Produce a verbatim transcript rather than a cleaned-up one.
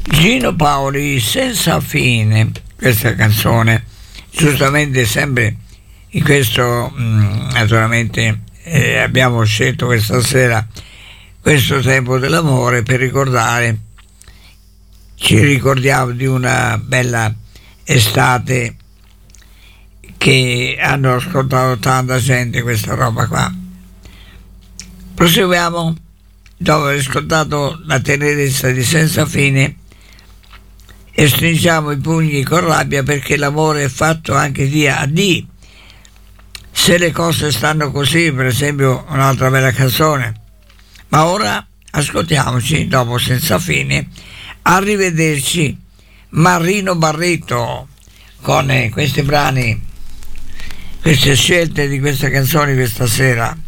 Gino Paoli, Senza fine, questa canzone, giustamente sempre in questo, mh, naturalmente eh, abbiamo scelto questa sera questo tempo dell'amore per ricordare, ci ricordiamo di una bella estate che hanno ascoltato tanta gente questa roba qua. Proseguiamo. Dopo aver ascoltato la tenerezza di Senza fine e stringiamo i pugni con rabbia, perché l'amore è fatto anche di A D. Se le cose stanno così, per esempio, un'altra bella canzone. Ma ora ascoltiamoci, dopo Senza fine, Arrivederci, Marino Barreto, con eh, questi brani, queste scelte di queste canzoni questa sera.